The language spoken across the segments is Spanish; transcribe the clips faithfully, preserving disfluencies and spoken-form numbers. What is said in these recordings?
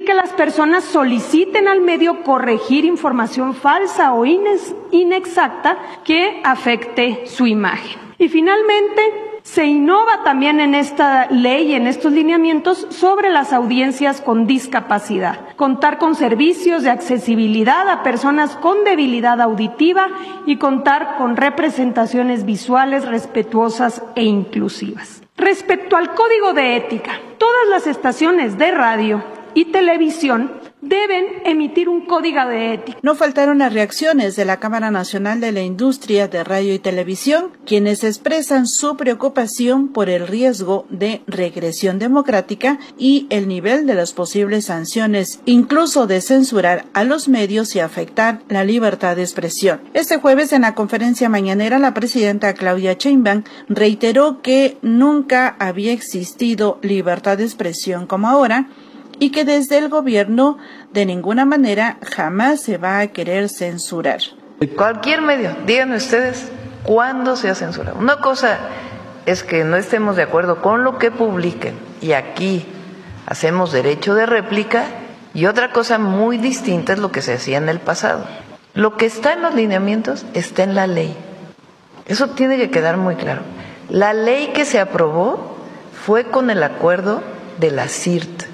que las personas soliciten al medio corregir información falsa o inexacta que afecte su imagen. Y finalmente, se innova también en esta ley, en estos lineamientos, sobre las audiencias con discapacidad. Contar con servicios de accesibilidad a personas con debilidad auditiva y contar con representaciones visuales respetuosas e inclusivas. Respecto al Código de Ética, todas las estaciones de radio y televisión deben emitir un código de ética. No faltaron las reacciones de la Cámara Nacional de la Industria de Radio y Televisión, quienes expresan su preocupación por el riesgo de regresión democrática y el nivel de las posibles sanciones, incluso de censurar a los medios y afectar la libertad de expresión. Este jueves, en la conferencia mañanera, la presidenta Claudia Sheinbaum reiteró que nunca había existido libertad de expresión como ahora, y que desde el gobierno de ninguna manera jamás se va a querer censurar. Cualquier medio, díganme ustedes, ¿cuándo se ha censurado? Una cosa es que no estemos de acuerdo con lo que publiquen y aquí hacemos derecho de réplica, y otra cosa muy distinta es lo que se hacía en el pasado. Lo que está en los lineamientos está en la ley. Eso tiene que quedar muy claro. La ley que se aprobó fue con el acuerdo de la C I R T.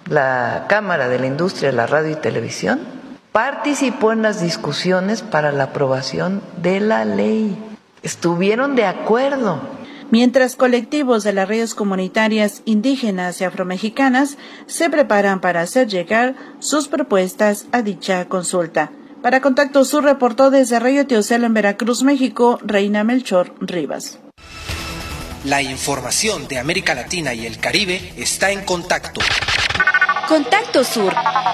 La Cámara de la Industria de la Radio y Televisión participó en las discusiones para la aprobación de la ley. Estuvieron de acuerdo. Mientras colectivos de las redes comunitarias indígenas y afromexicanas se preparan para hacer llegar sus propuestas a dicha consulta. Para Contacto Sur reportó desde Radio Teocelo en Veracruz, México, Reina Melchor Rivas. La información de América Latina y el Caribe está en Contacto. Contacto Sur.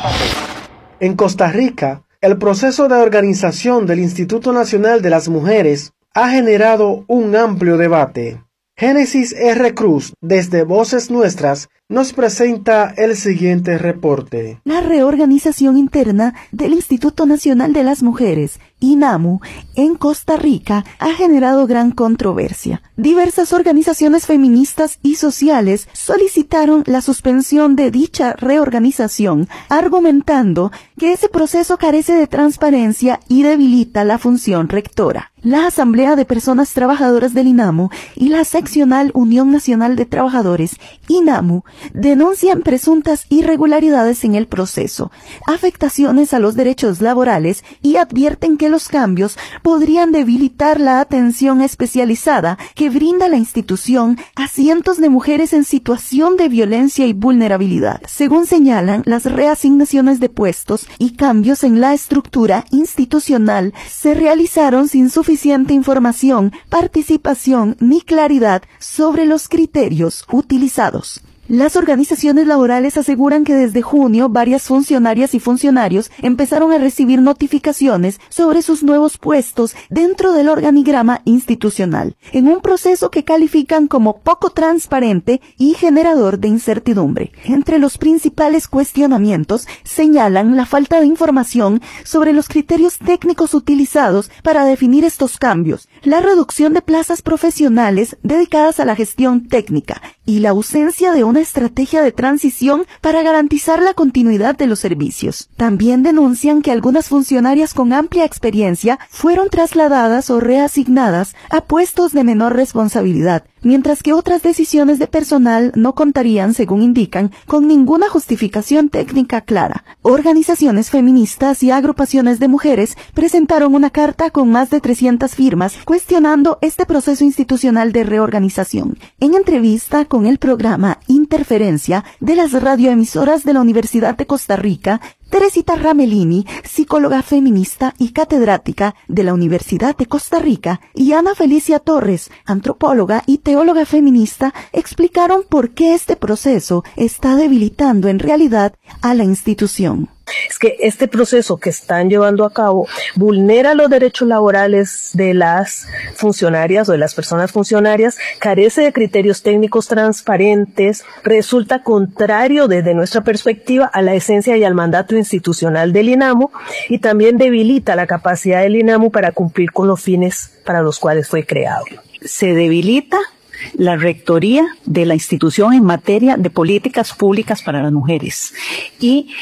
En Costa Rica, el proceso de organización del Instituto Nacional de las Mujeres ha generado un amplio debate. Génesis R. Cruz, desde Voces Nuestras, nos presenta el siguiente reporte. La reorganización interna del Instituto Nacional de las Mujeres, INAMU, en Costa Rica ha generado gran controversia. Diversas organizaciones feministas y sociales solicitaron la suspensión de dicha reorganización, argumentando que ese proceso carece de transparencia y debilita la función rectora. La Asamblea de Personas Trabajadoras del INAMU y la seccional Unión Nacional de Trabajadores, INAMU, denuncian presuntas irregularidades en el proceso, afectaciones a los derechos laborales y advierten que los cambios podrían debilitar la atención especializada que brinda la institución a cientos de mujeres en situación de violencia y vulnerabilidad. Según señalan, las reasignaciones de puestos y cambios en la estructura institucional se realizaron sin suficiente información, participación ni claridad sobre los criterios utilizados. Las organizaciones laborales aseguran que desde junio varias funcionarias y funcionarios empezaron a recibir notificaciones sobre sus nuevos puestos dentro del organigrama institucional, en un proceso que califican como poco transparente y generador de incertidumbre. Entre los principales cuestionamientos señalan la falta de información sobre los criterios técnicos utilizados para definir estos cambios, la reducción de plazas profesionales dedicadas a la gestión técnica y la ausencia de una estrategia de transición para garantizar la continuidad de los servicios. También denuncian que algunas funcionarias con amplia experiencia fueron trasladadas o reasignadas a puestos de menor responsabilidad, mientras que otras decisiones de personal no contarían, según indican, con ninguna justificación técnica clara. Organizaciones feministas y agrupaciones de mujeres presentaron una carta con más de trescientas firmas cuestionando este proceso institucional de reorganización. En entrevista con el programa Interferencia de las radioemisoras de la Universidad de Costa Rica, Teresita Ramelini, psicóloga feminista y catedrática de la Universidad de Costa Rica, y Ana Felicia Torres, antropóloga y teóloga feminista, explicaron por qué este proceso está debilitando en realidad a la institución. Es que este proceso que están llevando a cabo vulnera los derechos laborales de las funcionarias o de las personas funcionarias, carece de criterios técnicos transparentes, resulta contrario desde nuestra perspectiva a la esencia y al mandato institucional del INAMU, y también debilita la capacidad del INAMU para cumplir con los fines para los cuales fue creado. Se debilita la rectoría de la institución en materia de políticas públicas para las mujeres y